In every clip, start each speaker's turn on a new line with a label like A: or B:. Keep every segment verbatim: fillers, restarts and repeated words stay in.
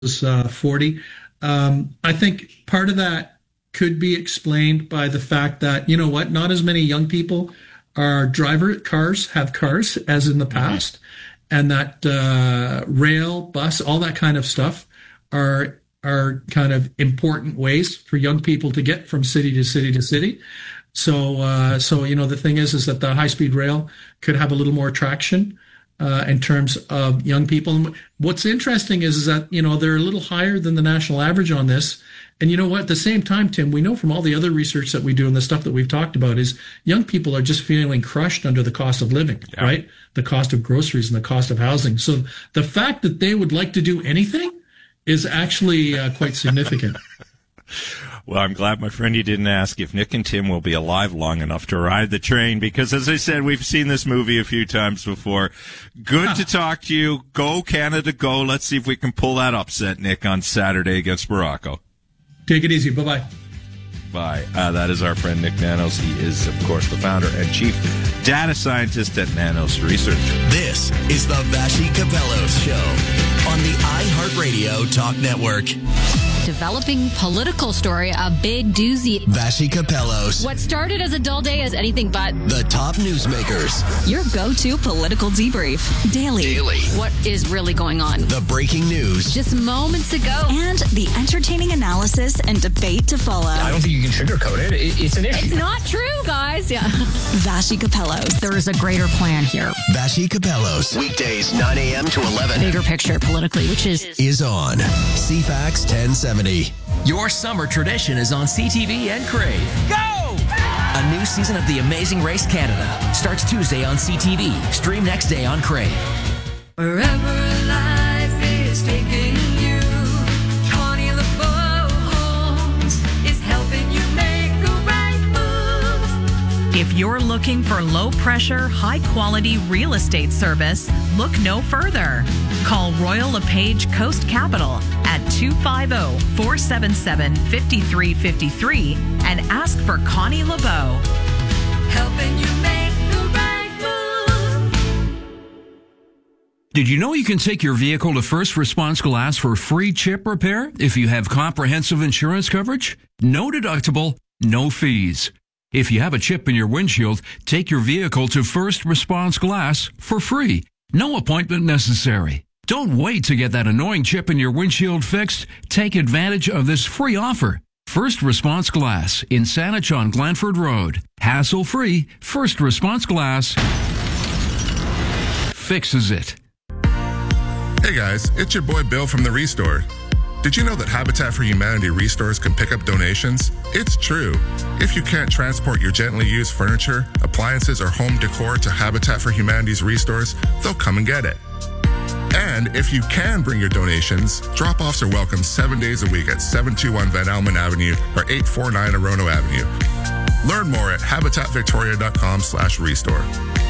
A: was uh, forty. Um, I think part of that could be explained by the fact that, you know what, not as many young people are driver cars, have cars as in the past, mm-hmm. and that uh, rail, bus, all that kind of stuff are are kind of important ways for young people to get from city to city to city. So, uh, so you know, the thing is, is that the high-speed rail could have a little more traction uh, in terms of young people. And what's interesting is, is that, you know, they're a little higher than the national average on this. And you know what? At the same time, Tim, we know from all the other research that we do and the stuff that we've talked about is young people are just feeling crushed under the cost of living, yeah. right? The cost of groceries and the cost of housing. So the fact that they would like to do anything is actually uh, quite significant.
B: Well, I'm glad, my friend, you didn't ask if Nick and Tim will be alive long enough to ride the train, because, as I said, we've seen this movie a few times before. Good huh. to talk to you. Go, Canada, go. Let's see if we can pull that upset, Nick, on Saturday against Morocco.
A: Take it easy. Bye-bye.
B: Bye. Uh, that is our friend Nick Nanos. He is, of course, the founder and chief data scientist at Nanos Research.
C: This is the Vassy Capellos Show on the iHeartRadio Talk Network.
D: Developing political story, a big doozy.
C: Vassy Capellos.
D: What started as a dull day is anything but
C: the top newsmakers.
D: Your go-to political debrief. Daily.
C: Daily.
D: What is really going on?
C: The breaking news.
D: Just moments ago.
E: And the entertaining analysis and debate to follow.
F: I don't think you can sugarcoat it. It's an issue.
D: It's not true, guys. Yeah.
E: Vassy Capellos.
D: There is a greater plan here.
C: Vassy Capellos. Weekdays, nine a.m. to eleven.
D: Bigger picture politically, which is...
C: Is on C FAX ten seventy.
G: Your summer tradition is on C T V and Crave.
H: Go!
G: A new season of The Amazing Race Canada starts Tuesday on C T V. Stream next day on Crave.
I: Wherever life is taking you, Connie LeBeau Homes is helping you make the right move.
J: If you're looking for low-pressure, high-quality real estate service, look no further. Call Royal LePage Coast Capital at two five zero, four seven seven, five three five three and ask for Connie LeBeau.
I: Helping you make the right move.
K: Did you know you can take your vehicle to First Response Glass for free chip repair if you have comprehensive insurance coverage? No deductible, no fees. If you have a chip in your windshield, take your vehicle to First Response Glass for free. No appointment necessary. Don't wait to get that annoying chip in your windshield fixed. Take advantage of this free offer. First Response Glass in Saanich on Glanford Road. Hassle-free, First Response Glass fixes it.
L: Hey guys, it's your boy Bill from The Restore. Did you know that Habitat for Humanity restores can pick up donations? It's true. If you can't transport your gently used furniture, appliances, or home decor to Habitat for Humanity's restores, they'll come and get it. And if you can bring your donations, drop-offs are welcome seven days a week at seven two one Van Almen Avenue or eight four nine Orono Avenue. Learn more at habitatvictoria.com slash restore.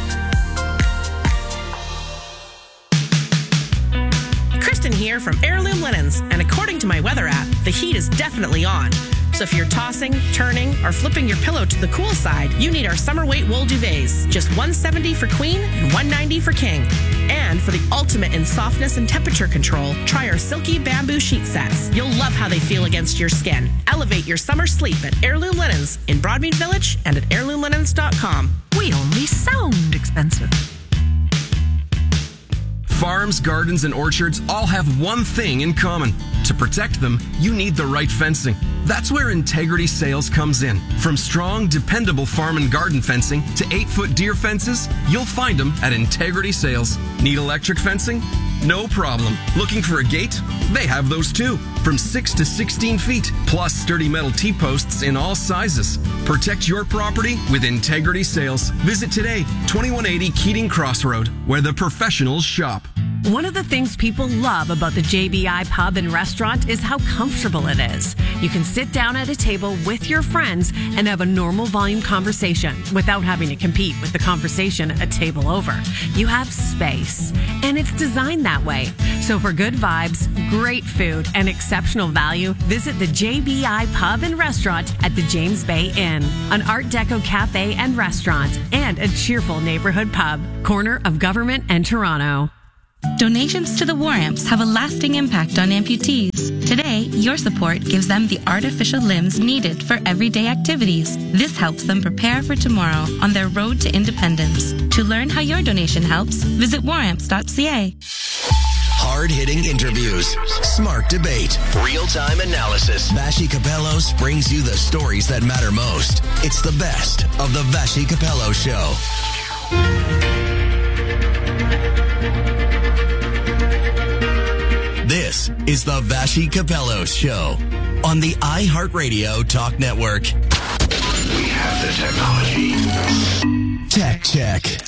M: Kristen here from Heirloom Linens, and according to my weather app, the heat is definitely on. So if you're tossing, turning, or flipping your pillow to the cool side, you need our summer weight wool duvets. Just one hundred seventy dollars for queen and one hundred ninety dollars for king. And for the ultimate in softness and temperature control, try our silky bamboo sheet sets. You'll love how they feel against your skin. Elevate your summer sleep at Heirloom Linens in Broadmead Village and at heirloom linens dot com.
J: We only sound expensive.
N: Farms, gardens, and orchards all have one thing in common. To protect them, you need the right fencing. That's where Integrity Sales comes in. From strong, dependable farm and garden fencing to eight-foot deer fences, you'll find them at Integrity Sales. Need electric fencing? No problem. Looking for a gate? They have those too. From six to sixteen feet, plus sturdy metal T-posts in all sizes. Protect your property with Integrity Sales. Visit today, twenty-one eighty Keating Crossroad, where the professionals shop.
J: One of the things people love about the J B I Pub and Restaurant is how comfortable it is. You can sit down at a table with your friends and have a normal volume conversation without having to compete with the conversation a table over. You have space, and it's designed that way. So for good vibes, great food, and exceptional value, visit the J B I Pub and Restaurant at the James Bay Inn, an Art Deco cafe and restaurant, and a cheerful neighborhood pub, corner of Government and Toronto.
H: Donations to the War Amps have a lasting impact on amputees. Today, your support gives them the artificial limbs needed for everyday activities. This helps them prepare for tomorrow on their road to independence. To learn how your donation helps, visit war amps dot c a.
C: Hard-hitting interviews, smart debate, real-time analysis. Vassy Kapelos brings you the stories that matter most. It's the best of the Vassy Kapelos Show. This is the Vassy Kapelos Show on the iHeartRadio Talk Network.
O: We have the technology.
C: Tech Check.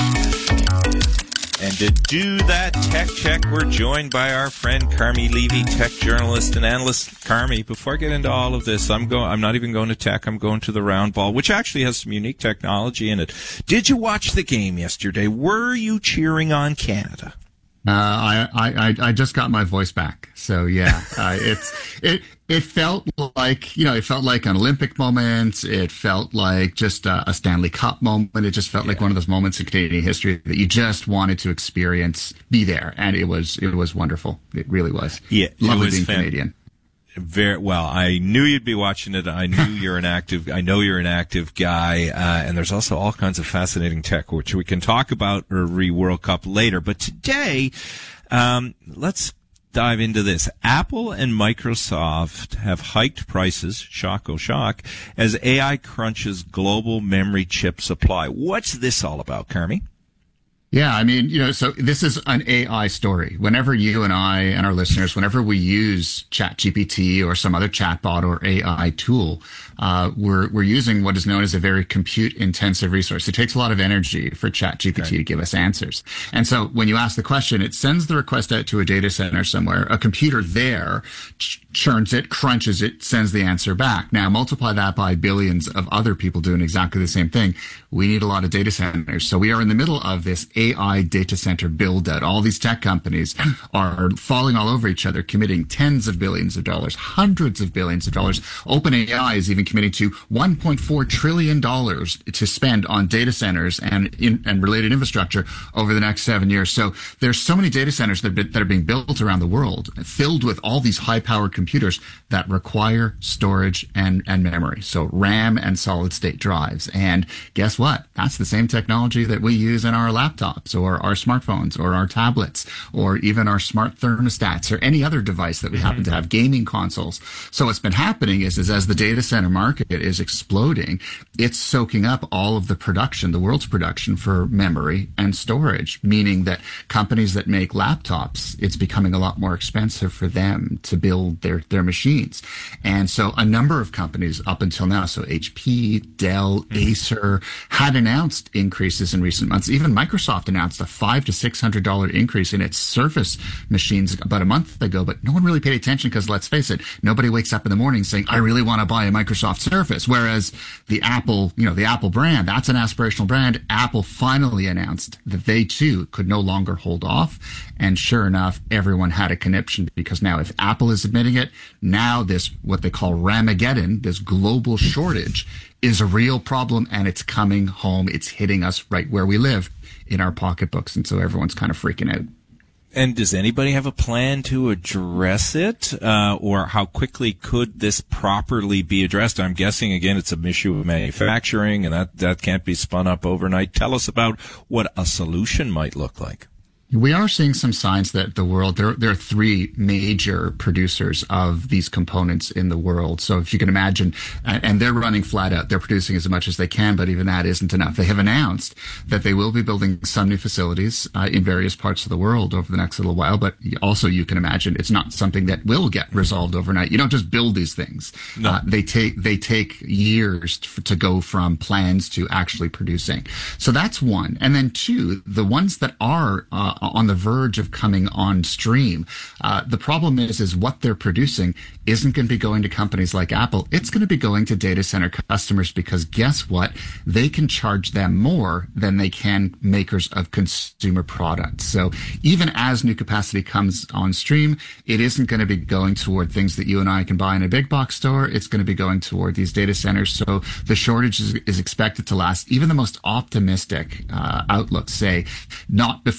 B: And to do that tech check, we're joined by our friend Carmi Levy, tech journalist and analyst. Carmi, before I get into all of this, I'm going. I'm not even going to tech. I'm going to the round ball, which actually has some unique technology in it. Did you watch the game yesterday? Were you cheering on Canada?
P: Uh, I, I, I just got my voice back. So yeah, uh, it's, it, it felt like, you know, it felt like an Olympic moment. It felt like just a, a Stanley Cup moment. It just felt yeah. like one of those moments in Canadian history that you just wanted to experience, be there. And it was, it was wonderful. It really was.
B: Yeah.
P: Lovely
B: it was
P: being
B: fan-
P: Canadian.
B: Very well. I knew you'd be watching it. I knew you're an active. I know you're an active guy, uh, and there's also all kinds of fascinating tech, which we can talk about or re World Cup later. But today, um, let's dive into this. Apple and Microsoft have hiked prices. Shock, oh shock! As A I crunches global memory chip supply. What's this all about, Carmi?
P: Yeah, I mean, you know, so this is an A I story. Whenever you and I and our listeners, whenever we use ChatGPT or some other chatbot or A I tool, uh, we're we're using what is known as a very compute-intensive resource. It takes a lot of energy for ChatGPT okay. to give us answers. And so when you ask the question, it sends the request out to a data center somewhere. A computer there ch- churns it, crunches it, sends the answer back. Now, multiply that by billions of other people doing exactly the same thing. We need a lot of data centers. So we are in the middle of this A I data center build out. All these tech companies are falling all over each other, committing tens of billions of dollars, hundreds of billions of dollars. OpenAI is even committing to one point four trillion dollars to spend on data centers and in, and related infrastructure over the next seven years. So there's so many data centers that, that are being built around the world, filled with all these high-powered computers that require storage and, and memory. So RAM and solid-state drives. And guess what? That's the same technology that we use in our laptops or our smartphones or our tablets or even our smart thermostats or any other device that we happen to have, gaming consoles. So what's been happening is, is as the data center market is exploding, it's soaking up all of the production, the world's production for memory and storage, meaning that companies that make laptops, it's becoming a lot more expensive for them to build their, their machines. And so a number of companies up until now, so H P, Dell, Acer, had announced increases in recent months. Even Microsoft announced a five to six hundred dollar increase in its Surface machines about a month ago, but no one really paid attention because, let's face it, nobody wakes up in the morning saying, I really want to buy a Microsoft Surface. Whereas the Apple, you know, the Apple brand, that's an aspirational brand. Apple finally announced that they too could no longer hold off. And sure enough, everyone had a conniption because now if Apple is admitting it, now this, what they call Ramageddon, this global shortage, is a real problem and it's coming home. It's hitting us right where we live in our pocketbooks. And so everyone's kind of freaking out.
B: And does anybody have a plan to address it? Uh, or how quickly could this properly be addressed? I'm guessing, again, it's an issue of manufacturing and that, that can't be spun up overnight. Tell us about what a solution might look like.
P: We are seeing some signs that the world, there, there are three major producers of these components in the world. So if you can imagine, and they're running flat out, they're producing as much as they can, but even that isn't enough. They have announced that they will be building some new facilities uh, in various parts of the world over the next little while, but also you can imagine it's not something that will get resolved overnight. You don't just build these things. No. Uh, they take, they take years to, to go from plans to actually producing. So that's one. And then two, the ones that are, uh, on the verge of coming on stream. Uh, the problem is, is what they're producing isn't going to be going to companies like Apple. It's going to be going to data center customers because guess what? They can charge them more than they can makers of consumer products. So even as new capacity comes on stream, it isn't going to be going toward things that you and I can buy in a big box store. It's going to be going toward these data centers. So the shortage is, is expected to last. Even the most optimistic uh, outlooks say not before the end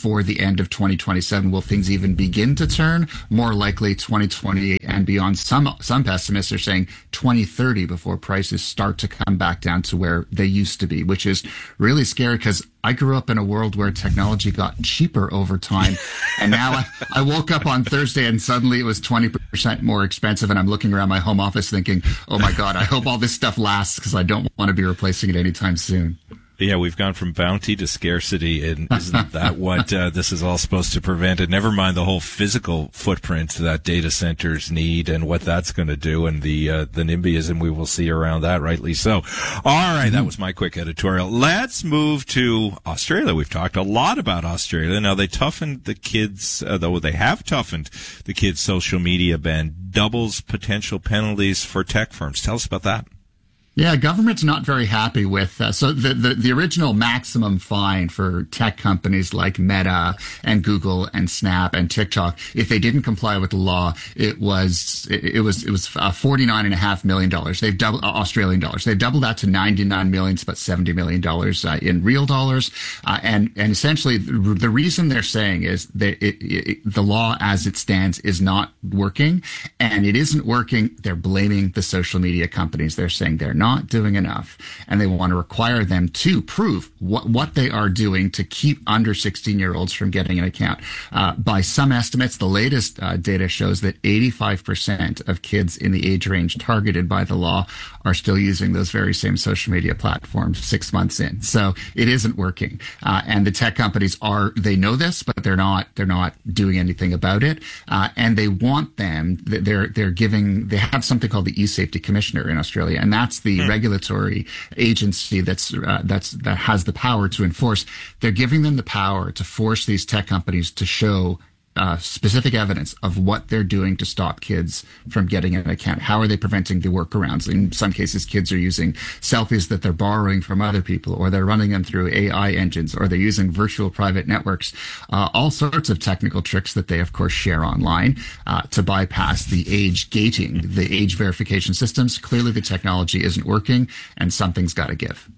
P: end of twenty twenty-seven will things even begin to turn? More likely twenty twenty-eight and beyond. Some some pessimists are saying twenty thirty before prices start to come back down to where they used to be, which is really scary because I grew up in a world where technology got cheaper over time. And now I, I woke up on Thursday and suddenly it was twenty percent more expensive. And I'm looking around my home office thinking, oh my God, I hope all this stuff lasts because I don't want to be replacing it anytime soon.
B: Yeah, we've gone from bounty to scarcity, and isn't that what uh, this is all supposed to prevent? And never mind the whole physical footprint that data centers need and what that's going to do, and the uh, the NIMBYism we will see around that, rightly so. All right, that was my quick editorial. Let's move to Australia. We've talked a lot about Australia. Now, they toughened the kids, uh, though they have toughened the kids' social media ban, doubles potential penalties for tech firms. Tell us about that.
P: Yeah, government's not very happy with uh, so the, the the original maximum fine for tech companies like Meta and Google and Snap and TikTok, if they didn't comply with the law, it was it, it was it was uh, forty-nine and a half million dollars. They've doubled uh, Australian dollars. They've doubled that to ninety-nine million. It's about seventy million dollars uh, in real dollars. Uh, and and essentially, the, the reason they're saying is that it, it, the law as it stands is not working, and it isn't working. They're blaming the social media companies. They're saying they're not. not doing enough, and they want to require them to prove what, what they are doing to keep under sixteen year olds from getting an account. Uh, by some estimates, the latest uh, data shows that eighty-five percent of kids in the age range targeted by the law are still using those very same social media platforms six months in. So it isn't working. Uh, and the tech companies are, they know this, but they're not, they're not doing anything about it. Uh, and they want them, they're, they're giving, they have something called the e-safety commissioner in Australia. And that's the hmm. regulatory agency that's, uh, that's, that has the power to enforce. They're giving them the power to force these tech companies to show Uh, specific evidence of what they're doing to stop kids from getting an account. How are they preventing the workarounds? In some cases, kids are using selfies that they're borrowing from other people, or they're running them through A I engines, or they're using virtual private networks, uh, all sorts of technical tricks that they, of course, share online uh, to bypass the age gating, the age verification systems. Clearly, the technology isn't working, and something's got to give.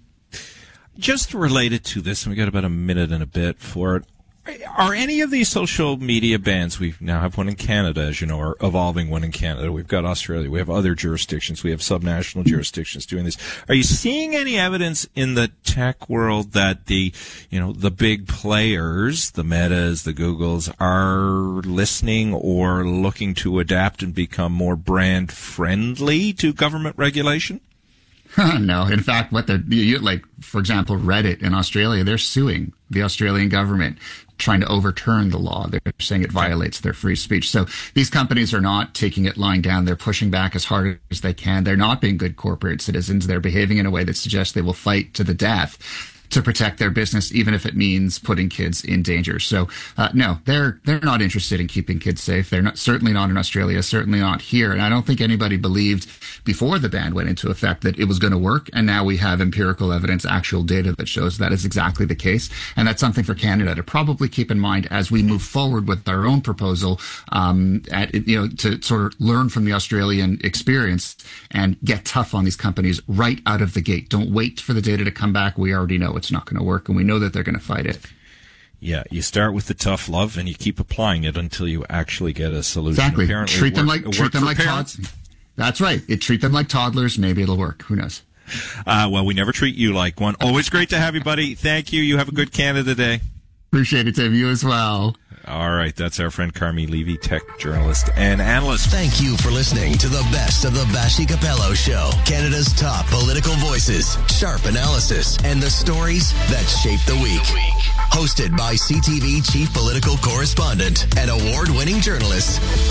B: Just related to this, and we got about a minute and a bit for it. Are any of these social media bans, we now have one in Canada, as you know, or evolving one in Canada. We've got Australia. We have other jurisdictions. We have subnational jurisdictions doing this. Are you seeing any evidence in the tech world that the, you know, the big players, the Metas, the Googles, are listening or looking to adapt and become more brand friendly to government regulation?
P: No. In fact, what they're, you, like, for example, Reddit in Australia, they're suing the Australian government, trying to overturn the law. They're saying it violates their free speech. So these companies are not taking it lying down. They're pushing back as hard as they can. They're not being good corporate citizens. They're behaving in a way that suggests they will fight to the death to protect their business, even if it means putting kids in danger. So, uh, no, they're they're not interested in keeping kids safe. They're not, certainly not in Australia, certainly not here. And I don't think anybody believed before the ban went into effect that it was going to work. And now we have empirical evidence, actual data that shows that is exactly the case. And that's something for Canada to probably keep in mind as we move forward with our own proposal, um, at, you know, to sort of learn from the Australian experience and get tough on these companies right out of the gate. Don't wait for the data to come back. We already know it's not going to work, and we know that they're going to fight it.
B: Yeah, you start with the tough love, and you keep applying it until you actually get a solution.
P: Exactly.
B: Apparently
P: treat them
B: work,
P: like treat them like toddlers. That's right. It treat them like toddlers. Maybe it'll work. Who knows?
B: Uh, well, we never treat you like one. Always great to have you, buddy. Thank you. You have a good Canada Day.
P: Appreciate it, Tim. You as well.
B: All right. That's our friend Carmi Levy, tech journalist and analyst.
C: Thank you for listening to the best of the Vassy Capello Show. Canada's top political voices, sharp analysis, and the stories that shape the week. Hosted by C T V chief political correspondent and award-winning journalist,